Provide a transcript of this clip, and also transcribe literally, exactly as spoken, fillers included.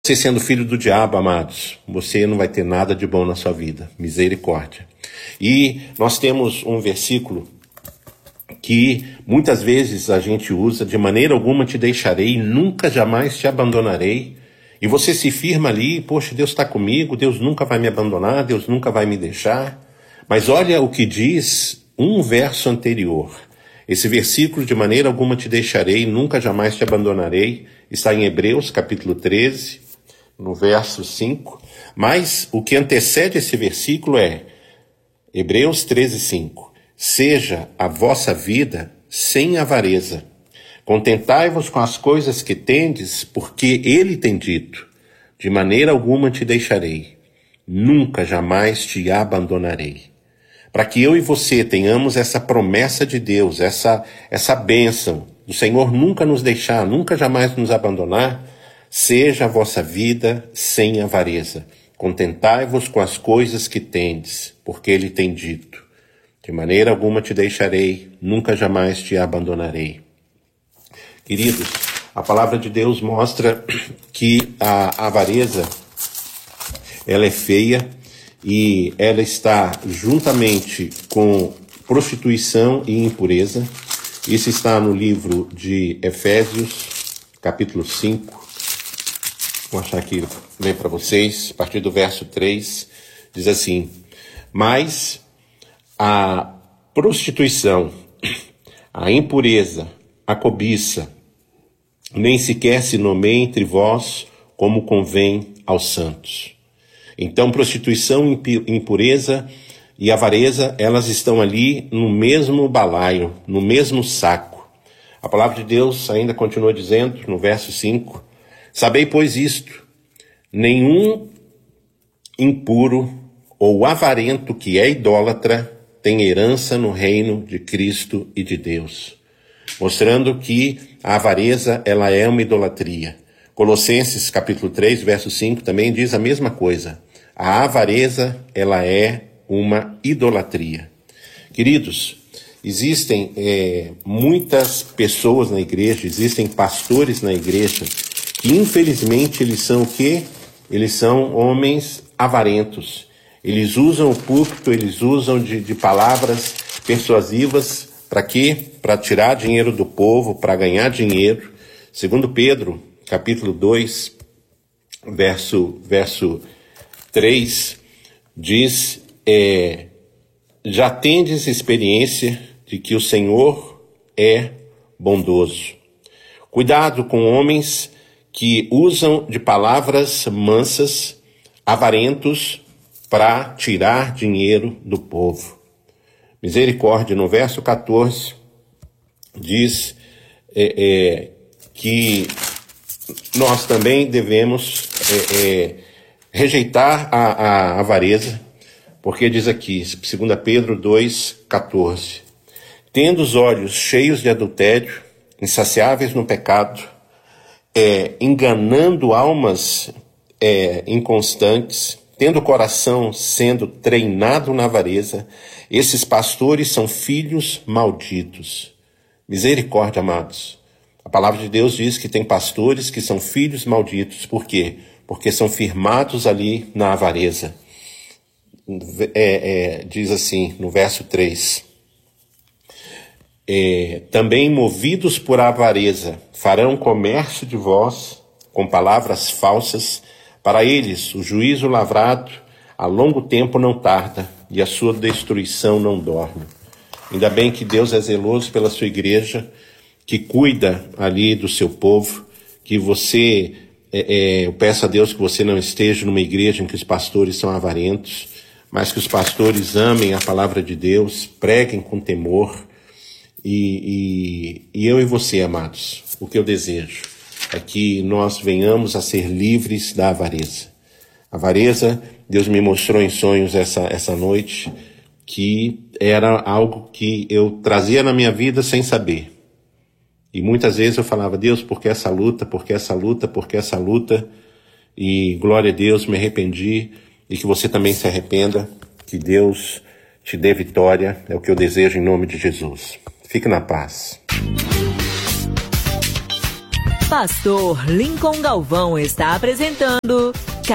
Você sendo filho do diabo, amados, você não vai ter nada de bom na sua vida. Misericórdia. E nós temos um versículo que muitas vezes a gente usa: de maneira alguma te deixarei, nunca jamais te abandonarei. E você se firma ali: poxa, Deus está comigo, Deus nunca vai me abandonar, Deus nunca vai me deixar. Mas olha o que diz um verso anterior. Esse versículo, de maneira alguma te deixarei, nunca jamais te abandonarei, está em Hebreus capítulo treze, no verso cinco. Mas o que antecede esse versículo é Hebreus treze, cinco. Seja a vossa vida sem avareza. Contentai-vos com as coisas que tendes, porque ele tem dito: de maneira alguma te deixarei, nunca jamais te abandonarei. Para que eu e você tenhamos essa promessa de Deus, essa, essa bênção do Senhor nunca nos deixar, nunca jamais nos abandonar, seja a vossa vida sem avareza. Contentai-vos com as coisas que tendes, porque ele tem dito: de maneira alguma te deixarei, nunca jamais te abandonarei. Queridos, a palavra de Deus mostra que a avareza, ela é feia e ela está juntamente com prostituição e impureza. Isso está no livro de Efésios, capítulo cinco. Vou achar aqui bem para vocês, a partir do verso três, diz assim: mas a prostituição, a impureza, a cobiça, nem sequer se nomeia entre vós como convém aos santos. Então, prostituição, impureza e avareza, elas estão ali no mesmo balaio, no mesmo saco. A palavra de Deus ainda continua dizendo, no verso cinco, sabei, pois, isto: nenhum impuro ou avarento que é idólatra tem herança no reino de Cristo e de Deus. Mostrando que a avareza, ela é uma idolatria. Colossenses capítulo três, verso cinco, também diz a mesma coisa. A avareza, ela é uma idolatria. Queridos, existem é, muitas pessoas na igreja, existem pastores na igreja, que infelizmente eles são o quê? Eles são homens avarentos. Eles usam o púlpito, eles usam de, de palavras persuasivas. Para quê? Para tirar dinheiro do povo, para ganhar dinheiro. Segundo Pedro, capítulo dois, verso, verso três, diz, é, já tendes experiência de que o Senhor é bondoso. Cuidado com homens que usam de palavras mansas, avarentos, para tirar dinheiro do povo. Misericórdia, no verso catorze, diz é, é, que nós também devemos é, é, rejeitar a, a avareza, porque diz aqui, segundo Pedro dois, catorze, tendo os olhos cheios de adultério, insaciáveis no pecado, é, enganando almas é, inconstantes, tendo o coração sendo treinado na avareza, esses pastores são filhos malditos. Misericórdia, amados. A palavra de Deus diz que tem pastores que são filhos malditos. Por quê? Porque são firmados ali na avareza. É, é, diz assim, no verso três. É, também movidos por avareza, farão comércio de vós com palavras falsas. Para eles, o juízo lavrado a longo tempo não tarda, e a sua destruição não dorme. Ainda bem que Deus é zeloso pela sua igreja, que cuida ali do seu povo, que você, é, é, eu peço a Deus que você não esteja numa igreja em que os pastores são avarentos, mas que os pastores amem a palavra de Deus, preguem com temor, e, e, e eu e você, amados, o que eu desejo é que nós venhamos a ser livres da avareza. A avareza, Deus me mostrou em sonhos essa, essa noite, que era algo que eu trazia na minha vida sem saber. E muitas vezes eu falava: Deus, por que essa luta, por que essa luta, por que essa luta? E glória a Deus, me arrependi, e que você também se arrependa, que Deus te dê vitória, é o que eu desejo em nome de Jesus. Fique na paz. Pastor Lincoln Galvão está apresentando